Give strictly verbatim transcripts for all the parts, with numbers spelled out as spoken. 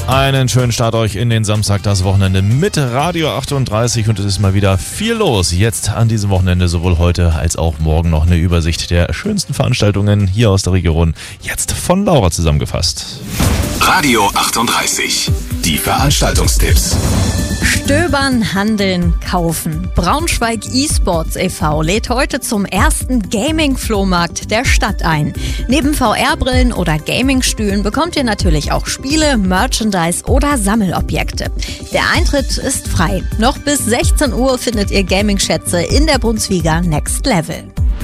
Einen schönen Start euch in den Samstag, das Wochenende mit Radio achtunddreißig und es ist mal wieder viel los. Jetzt an diesem Wochenende sowohl heute als auch morgen noch eine Übersicht der schönsten Veranstaltungen hier aus der Region. Jetzt von Laura zusammengefasst. Radio achtunddreißig, die Veranstaltungstipps. Stöbern, handeln, kaufen. Braunschweig eSports e V lädt heute zum ersten Gaming-Flohmarkt der Stadt ein. Neben V R-Brillen oder Gaming-Stühlen bekommt ihr natürlich auch Spiele, Merchandise oder Sammelobjekte. Der Eintritt ist frei. Noch bis sechzehn Uhr findet ihr Gaming-Schätze in der Brunsviga Next Level.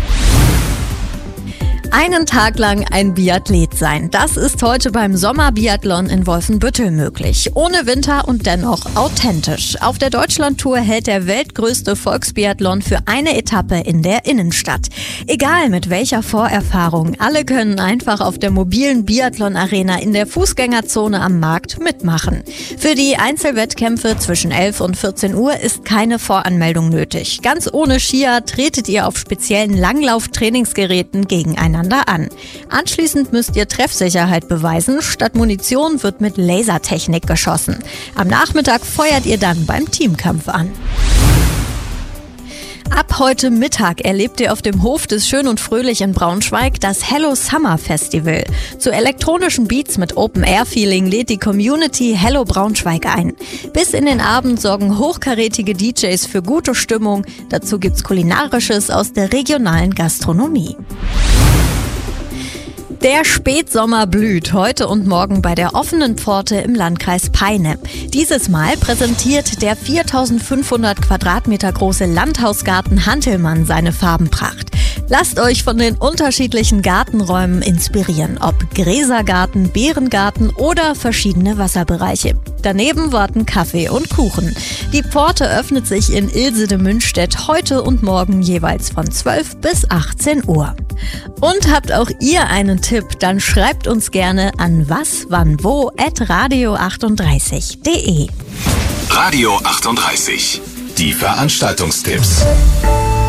Einen Tag lang ein Biathlet sein. Das ist heute beim Sommerbiathlon in Wolfenbüttel möglich. Ohne Winter und dennoch authentisch. Auf der Deutschlandtour hält der weltgrößte Volksbiathlon für eine Etappe in der Innenstadt. Egal mit welcher Vorerfahrung, alle können einfach auf der mobilen Biathlon-Arena in der Fußgängerzone am Markt mitmachen. Für die Einzelwettkämpfe zwischen elf und vierzehn Uhr ist keine Voranmeldung nötig. Ganz ohne Skier tretet ihr auf speziellen Langlauf-Trainingsgeräten gegeneinander an. Anschließend müsst ihr Treffsicherheit beweisen. Statt Munition wird mit Lasertechnik geschossen. Am Nachmittag feuert ihr dann beim Teamkampf an. Ab heute Mittag erlebt ihr auf dem Hof des Schön und Fröhlich in Braunschweig das Hello Summer Festival. Zu elektronischen Beats mit Open-Air-Feeling lädt die Community Hello Braunschweig ein. Bis in den Abend sorgen hochkarätige D Js für gute Stimmung. Dazu gibt's Kulinarisches aus der regionalen Gastronomie. Der Spätsommer blüht heute und morgen bei der offenen Pforte im Landkreis Peine. Dieses Mal präsentiert der viertausendfünfhundert Quadratmeter große Landhausgarten Hantelmann seine Farbenpracht. Lasst euch von den unterschiedlichen Gartenräumen inspirieren, ob Gräsergarten, Beerengarten oder verschiedene Wasserbereiche. Daneben warten Kaffee und Kuchen. Die Pforte öffnet sich in Ilse-de-Münstedt heute und morgen jeweils von zwölf bis achtzehn Uhr. Und habt auch ihr einen Tipp, dann schreibt uns gerne an waswannwo at radio achtunddreißig punkt de. Radio achtunddreißig, die Veranstaltungstipps.